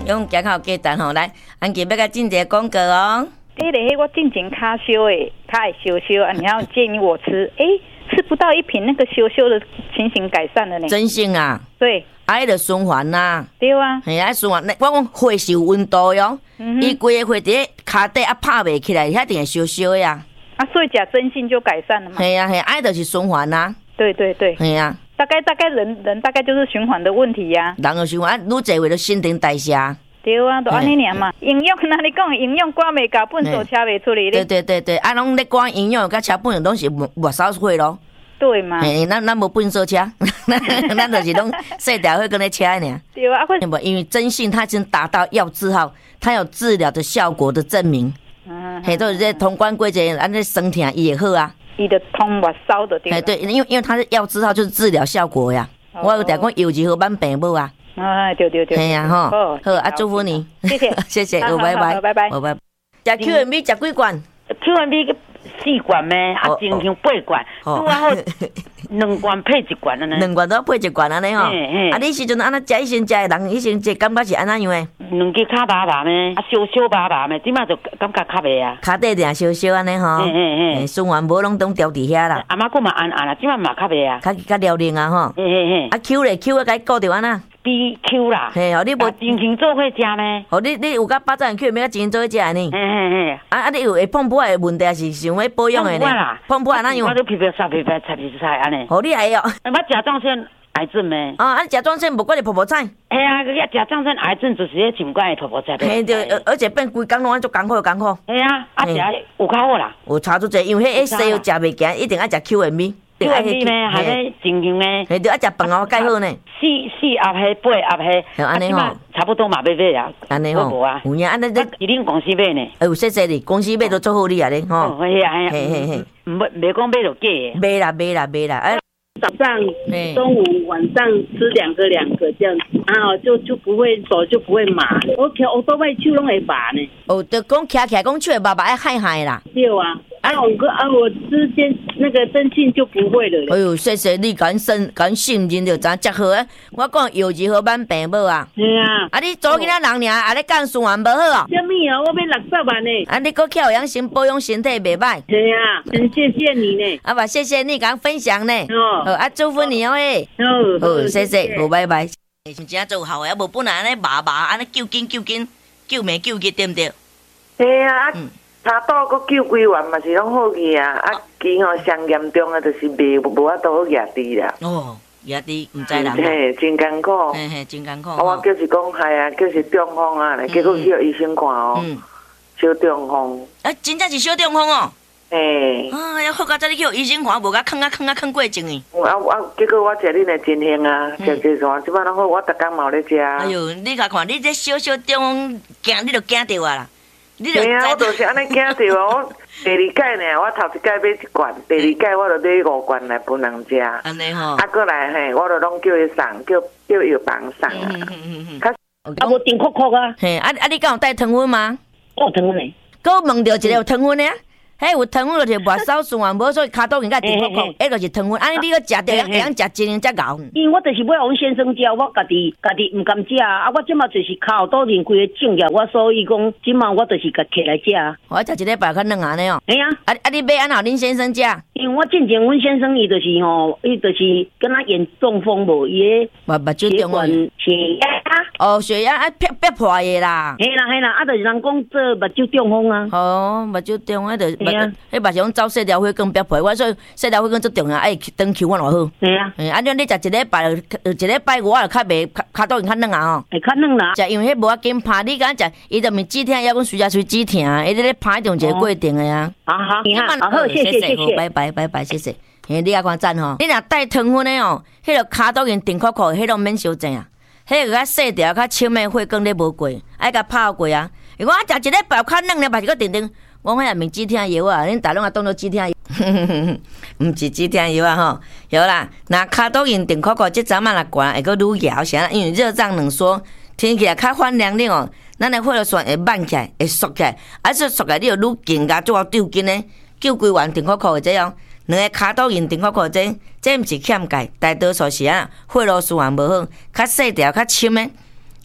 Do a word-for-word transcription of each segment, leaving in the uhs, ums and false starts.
用行较有价值吼，来，安吉要甲进一个广告哦。 诶嘞，我进前卡烧诶，他爱烧烧啊，你要建议我吃，诶，吃不到一瓶那个烧烧的情形改善了呢。 真性啊， 对， 啊，迄个循环呐， 对啊， 系啊，循环。我讲火是有温度哟，伊规个火伫咧骹底啊拍袂起来，遐定会烧烧呀。 啊，所以假真性就改善了嘛。 系啊，系，啊，就是循环呐。 对对对， 系啊。 大概大概人人大概就是循环的问题呀、 啊。人的循环，愈侪话就新陈代谢。 对啊，都安尼尔嘛。营养哪里讲？营养赶袂到，粪扫车袂出来咧。 对对对对，啊，拢咧赶营养，甲车本拢是没烧火咯。 对嘛？ 嘿，咱咱无粪扫车，咱就是拢细条火跟咧车尔。 对啊， 不，因为真性它已经达到药字号，它有治疗的效果的证明。嗯。嘿，都是在通关过节，安尼身体也好啊。 伊的通末烧的对。 哎对，因为因为它的药字号就是治疗效果呀。哦、我有在讲有几号版病无啊？ 啊，对对对。 嘿呀吼，好啊，祝福你， 谢谢谢谢，好拜拜， 拜拜， 好拜。食 Q M B 食几罐 ？Q M B 四罐咩？啊，正常八罐，拄啊好两罐配一罐安尼。 两罐都要配一罐安尼吼。啊，你时阵安尼食以前食的人，以前这感觉是安怎样诶？ 两只骹麻麻咩？啊，烧烧麻麻咩？即马就感觉较袂啊。 骹底定烧烧安尼吼。嘿嘿嘿。循环无拢拢调伫遐啦。 阿妈佫嘛按按啦，即马嘛较袂啊。 较较撩灵啊吼。 嘿嘿嘿。 啊 Q 咧 Q 啊，该顾着安那。 B Q 啦。 嘿，哦，你无真情做伙食咩？ 哦，你你有甲巴掌 Q 咩？真情做伙食安尼。 嘿嘿嘿。啊啊，你有会碰破的问题，还是想要保养的呢？ 碰破啦。 碰破哪样？ 我都皮皮菜皮皮菜皮菜安尼。 哦，你系哦。 我甲状腺癌症咩？ 啊，啊，甲状腺无管你泡泡菜。 哎呀，个甲状腺癌症就是迄情况的泡泡菜。 嘿，对，而且变规工拢安足艰苦艰苦。 哎呀，啊食有较好啦。 有差足济，因为迄西药食袂行，一定爱食 Q M B。 Q M B 咩？还咧正常诶。 嘿，对，爱食饭哦，介好呢。 四四盒迄八盒迄， 安尼吼， 差不多嘛要买啊。 安尼吼，有影，安尼你伫恁公司买呢？ 哎，有谢谢你，公司买都做好你啊咧，吼。 嘿啊嘿啊。 嘿嘿嘿， 唔袂讲买就假诶。 买啦买啦买啦，哎。 早上、中午、晚上吃两个两个这样子，啊，就就不会手就不会麻。我骑我都会手拢会麻呢。 哦，就讲骑起来讲手会麻麻，爱害害啦。 对啊，啊我个啊我之间那个真性就不会了。 哎呦，谢谢你敢信敢信任就知食好啊！我讲有几号版病无啊？ 系啊。 啊，你做囡仔人尔，啊你干循环无好啊？ 什么啊？我要六十万呢。 啊，你搁靠养生保养身体袂歹。 系啊，很谢谢你呢。 啊，嘛谢谢你敢分享呢。 哦。 好啊，祝福你哦诶。 好。 好，谢谢，好，拜拜。真做好诶，无本来安尼麻麻，安尼救紧救紧，救命救急，对毋对？ 嘿啊，查肚搁救规完嘛是拢好去啊，啊，其吼上严重诶，就是袂无法度好压低啦。 哦，压低毋知人。 嘿，真艰苦。 嘿嘿，真艰苦。 我就是讲系啊，就是中风啊，结果去医生看哦，小中风。 啊，真正是小中风哦。 嘿。 啊，要好到这里去医生看，无甲囥啊囥啊囥过症诶。 啊啊！结果我食恁诶真香啊，食食啥？即摆拢好，我逐工嘛有咧食。 哎呦，你甲看，你这小小中风惊，你就惊着啊啦！ 对啊，我就是安尼惊着啊！我第二届呢，我头一届买一罐，第二届我就买五罐来分人食。 安尼吼。 啊，过来嘿，我就拢叫伊送，叫叫药房送啊。嗯嗯嗯嗯。 啊，无甜酷酷啊。 嘿，啊啊，你敢有带糖分吗？ 我有糖分呢。 搁问着一个有糖分的啊。迄有糖分就是末梢循环无，所以骹肚应该甜酷酷，迄就是糖分。安尼你搁食着，会晓食真年才熬。 因为我就是要王先生教，我家己家己毋敢食啊！啊，我即马就是骹肚里规个肿起来，我所以讲即马我就是甲起来食。 我食一礼拜较软安尼哦。 哎呀， 啊啊！你买安好恁先生食？ 因为我进前阮先生伊就是吼，伊就是敢若演中风无，伊个目目睭中风， 血压。 哦，血压啊，憋憋破的啦。 嘿啦嘿啦，啊，就是人讲做目睭中风啊。 哦，目睭中风，迄就迄目是讲走细条血管憋破，我所以细条血管最重要，爱长期管偌好。 嘿啊。 嗯，啊，你你食一礼拜，一礼拜外就较袂骹肚较软啊吼。 会较软啦。 食因为迄无要紧拍，你敢食，伊就毋是止痛，要讲随食随止痛，伊咧咧拍一种一个过程的啊。 好好，好，好，谢谢谢谢， 拜拜拜拜，谢谢。嘿，你也看赞吼，你若带糖分的哦，迄个骹肚经定酷酷，迄种免烧症啊。迄个较细条、较深的血管咧无过，爱甲拍过啊。如果我食一礼拜较软咧，嘛是个定定。我迄也毋是止痛药啊，恁大拢也当做止痛药，毋是止痛药啊吼。有啦，若骹肚经定酷酷，即阵仔若悬会阁愈摇，啥？因为热胀冷缩，天气也较反凉冷哦，咱的血流栓会慢起来，会缩起来，啊，说缩起来你就愈紧甲做丢紧呢，救规完定酷酷的这样。两个骹肚因定酷酷，这这毋是欠钙，大多数是啊，血路循环无好，较细条、较深的，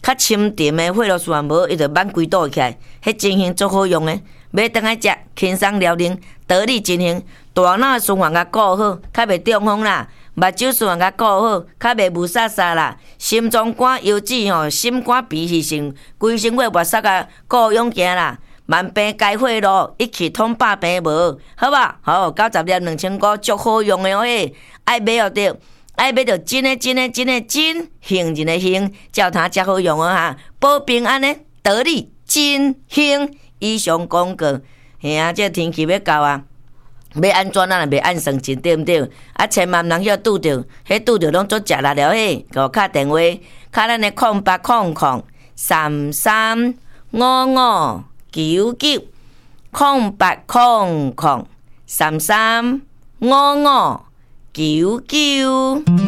较深沉的血绿素也无，伊就挽规肚起来，迄真香足好用的。买倒来食，轻松疗龄，得力真香。大脑循环甲顾好，较袂中风啦；目睭循环甲顾好，较袂雾煞煞啦。心脏管、腰子吼、心肝脾是肾，规身血活塞甲顾勇行啦。慢病解血路，一气通百病无，好吧？好，九十粒两千块，足好用的嘿！爱买哦着，爱买着真诶真诶真诶真，杏仁诶杏，照它才好用哦哈！保平安诶，得力真香。以上广告，嘿啊，这天气要到啊，要安怎啊？袂按算钱对毋对？啊，千万毋通遐拄着，迄拄着拢做食力了嘿！给我敲电话，敲咱诶空八空空三三五五九九，空八空空三三五五九九。